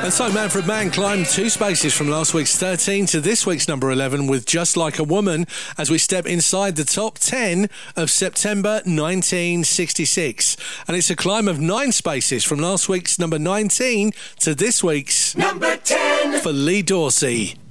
And so Manfred Mann climbed 2 spaces from last week's 13 to this week's number 11 with Just Like a Woman as we step inside the top 10 of September 1966. And it's a climb of 9 spaces from last week's number 19 to this week's number 10 for Lee Dorsey.